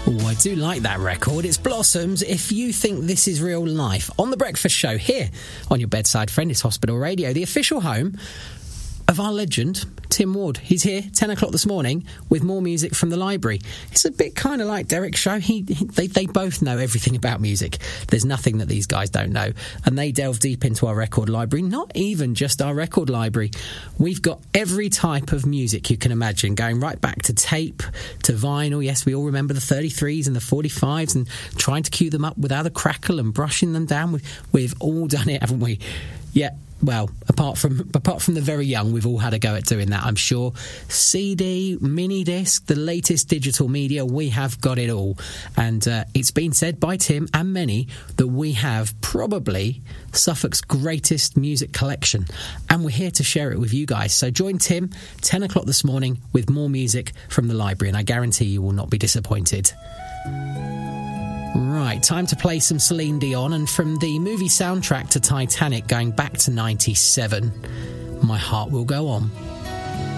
Oh, I do like that record. It's Blossoms, If You Think This Is Real Life, on The Breakfast Show here on your bedside friend. It's Hospital Radio, the official home of our legend, Tim Ward. He's here 10 o'clock this morning with more music from the library. It's a bit kind of like Derek's show. They both know everything about music. There's nothing that these guys don't know. And they delve deep into our record library, not even just our record library. We've got every type of music you can imagine, going right back to tape, to vinyl. Yes, we all remember the 33s and the 45s and trying to cue them up without a crackle and brushing them down. We've all done it, haven't we? Yeah. Well, apart from the very young, we've all had a go at doing that, I'm sure. CD, mini disc, the latest digital media, we have got it all. And it's been said by Tim and many that we have probably Suffolk's greatest music collection. And we're here to share it with you guys. So join Tim 10 o'clock this morning with more music from the library, and I guarantee you will not be disappointed. Right, time to play some Celine Dion, and from the movie soundtrack to Titanic going back to 97, My Heart Will Go On.